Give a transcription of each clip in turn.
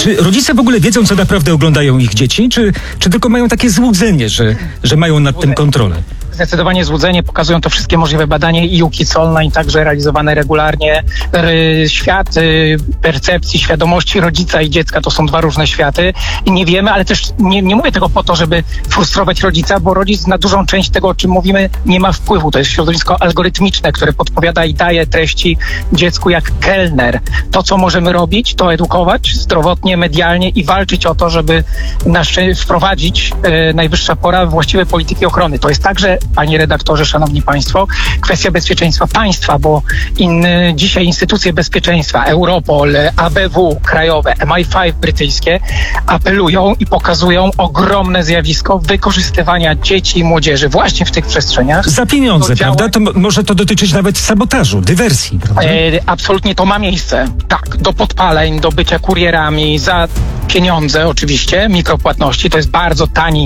Czy rodzice w ogóle wiedzą, co naprawdę oglądają ich dzieci, czy tylko mają takie złudzenie, że mają nad tym kontrolę? Zdecydowanie złudzenie, pokazują to wszystkie możliwe badania i UKIDS Online, także realizowane regularnie. Świat percepcji, świadomości rodzica i dziecka to są dwa różne światy i nie wiemy, ale też nie mówię tego po to, żeby frustrować rodzica, bo rodzic na dużą część tego, o czym mówimy, nie ma wpływu. To jest środowisko algorytmiczne, które podpowiada i daje treści dziecku jak kelner. To, co możemy robić, to edukować zdrowotnie, medialnie i walczyć o to, żeby wprowadzić najwyższa pora właściwe polityki ochrony. To jest także, panie redaktorze, szanowni państwo, kwestia bezpieczeństwa państwa, bo dzisiaj instytucje bezpieczeństwa, Europol, ABW krajowe, MI5 brytyjskie apelują i pokazują ogromne zjawisko wykorzystywania dzieci i młodzieży właśnie w tych przestrzeniach. Za pieniądze, prawda? To może to dotyczyć nawet sabotażu, dywersji, prawda? Absolutnie to ma miejsce. Tak, do podpaleń, do bycia kurierami, za pieniądze oczywiście, mikropłatności. To jest bardzo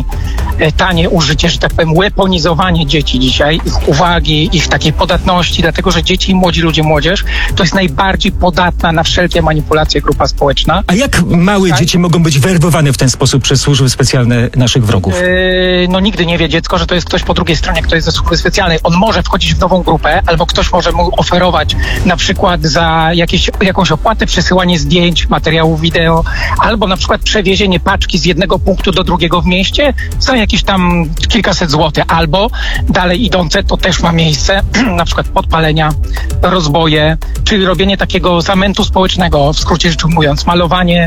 tanie użycie, że tak powiem, weaponizowanie dzieci dzisiaj, ich uwagi, ich takiej podatności, dlatego że dzieci, młodzi ludzie, młodzież to jest najbardziej podatna na wszelkie manipulacje grupa społeczna. A jak małe dzieci mogą być werbowane w ten sposób przez służby specjalne naszych wrogów? No nigdy nie wie dziecko, że to jest ktoś po drugiej stronie, kto jest ze służby specjalnej. On może wchodzić w nową grupę, albo ktoś może mu oferować na przykład za jakąś opłatę przesyłanie zdjęć, materiałów wideo, albo na przykład przewiezienie paczki z jednego punktu do drugiego w mieście za jakieś tam kilkaset złotych, albo dalej idące, to też ma miejsce, na przykład podpalenia, rozboje, czyli robienie takiego zamętu społecznego, w skrócie rzecz ujmując, malowanie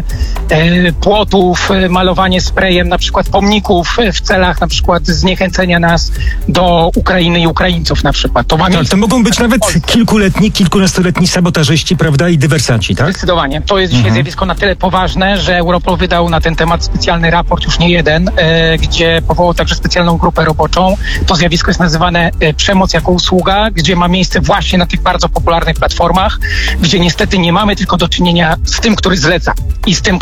płotów, malowanie sprayem na przykład pomników w celach na przykład zniechęcenia nas do Ukrainy i Ukraińców na przykład. To ma miejsce. To mogą być nawet kilkuletni, kilkunastoletni sabotażyści, prawda, i dywersanci, tak? Zdecydowanie. To jest dzisiaj zjawisko na tyle poważne, że Europol wydał na ten temat specjalny raport, już nie jeden, gdzie powołał także specjalną grupę roboczą. To zjawisko jest nazywane przemoc jako usługa, gdzie ma miejsce właśnie na tych bardzo popularnych platformach, gdzie niestety nie mamy tylko do czynienia z tym, który zleca i z tym,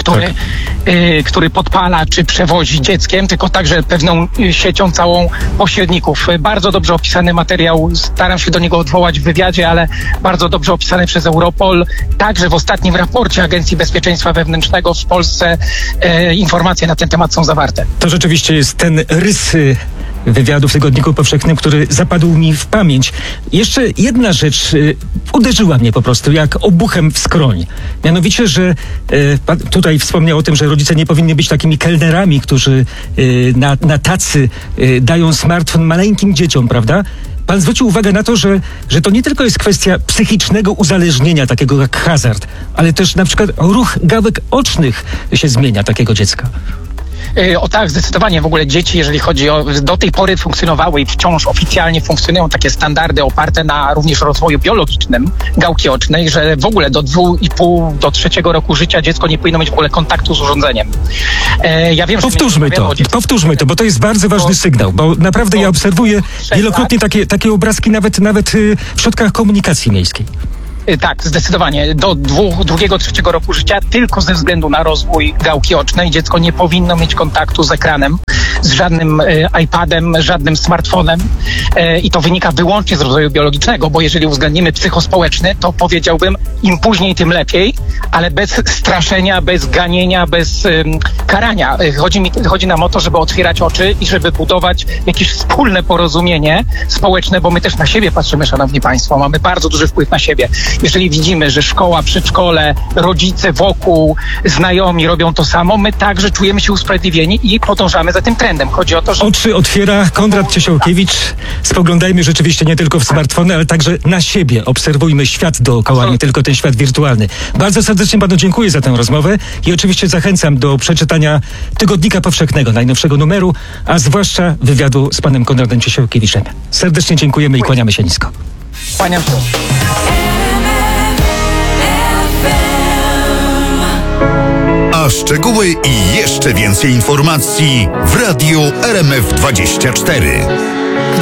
który podpala czy przewozi dzieckiem, tylko także pewną siecią całą pośredników. Bardzo dobrze opisany materiał, staram się do niego odwołać w wywiadzie, ale bardzo dobrze opisany przez Europol. Także w ostatnim raporcie Agencji Bezpieczeństwa Wewnętrznego w Polsce informacje na ten temat są zawarte. To rzeczywiście jest ten rys wywiadu w Tygodniku Powszechnym, który zapadł mi w pamięć. Jeszcze jedna rzecz uderzyła mnie po prostu jak obuchem w skroń. Mianowicie, że pan tutaj wspomniał o tym, że rodzice nie powinni być takimi kelnerami, którzy na tacy dają smartfon maleńkim dzieciom, prawda? Pan zwrócił uwagę na to, że to nie tylko jest kwestia psychicznego uzależnienia, takiego jak hazard, ale też na przykład ruch gałek ocznych się zmienia takiego dziecka. O tak, zdecydowanie. W ogóle dzieci, jeżeli chodzi o... Do tej pory funkcjonowały i wciąż oficjalnie funkcjonują takie standardy oparte na również rozwoju biologicznym gałki ocznej, że w ogóle do 2,5 do 3 roku życia dziecko nie powinno mieć w ogóle kontaktu z urządzeniem. Ja wiem, Powtórzmy to, bo to jest bardzo ważny sygnał, bo naprawdę ja obserwuję wielokrotnie takie obrazki nawet w środkach komunikacji miejskiej. Tak, zdecydowanie. Do 2-3 roku życia tylko ze względu na rozwój gałki ocznej dziecko nie powinno mieć kontaktu z ekranem, z żadnym iPadem, żadnym smartfonem i to wynika wyłącznie z rozwoju biologicznego, bo jeżeli uwzględnimy psychospołeczny, to powiedziałbym im później, tym lepiej, ale bez straszenia, bez ganienia, bez karania. Chodzi nam o to, żeby otwierać oczy i żeby budować jakieś wspólne porozumienie społeczne, bo my też na siebie patrzymy, szanowni państwo, mamy bardzo duży wpływ na siebie. Jeżeli widzimy, że szkoła, przedszkole, rodzice wokół, znajomi robią to samo, my także czujemy się usprawiedliwieni i podążamy za tym trendem. Chodzi o to, że... Oczy otwiera Konrad Ciesiałkiewicz. Spoglądajmy rzeczywiście nie tylko w smartfony, ale także na siebie. Obserwujmy świat dookoła, nie tylko ten świat wirtualny. Bardzo serdecznie panu dziękuję za tę rozmowę i oczywiście zachęcam do przeczytania Tygodnika Powszechnego, najnowszego numeru, a zwłaszcza wywiadu z panem Konradem Ciesiałkiewiczem. Serdecznie dziękujemy i kłaniamy się nisko. Kłaniam się. A szczegóły i jeszcze więcej informacji w Radiu RMF24.